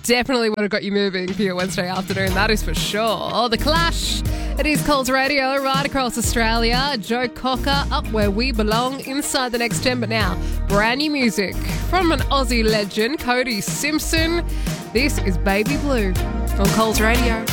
definitely would have got you moving for your Wednesday afternoon, that is for sure. The Clash. It is Coles Radio right across Australia. Joe Cocker, Up Where We Belong, inside the next 10. But now, brand new music from an Aussie legend, Cody Simpson. This is Baby Blue on Coles Radio.